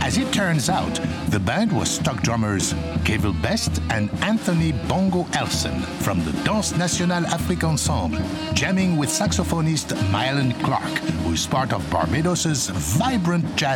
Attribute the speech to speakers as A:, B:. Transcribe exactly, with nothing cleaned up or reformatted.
A: As it turns out, the band was stock drummers Kevin Best and Anthony Bongo Elson from the Danse Nationale Afrique Ensemble, jamming with saxophonist Mylan Clark, who is part of Barbados' vibrant jazz